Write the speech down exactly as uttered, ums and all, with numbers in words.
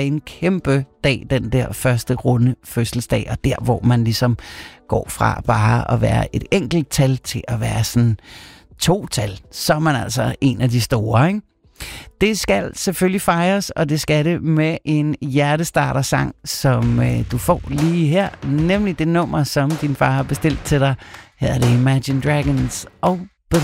en kæmpe dag, den der første runde fødselsdag, og der, hvor man ligesom går fra bare at være et enkelt tal til at være sådan to tal, så er man altså en af de store, ikke? Det skal selvfølgelig fejres, og det skal det med en hjertestarter-sang, som øh, du får lige her, nemlig det nummer, som din far har bestilt til dig. Her er det Imagine Dragons og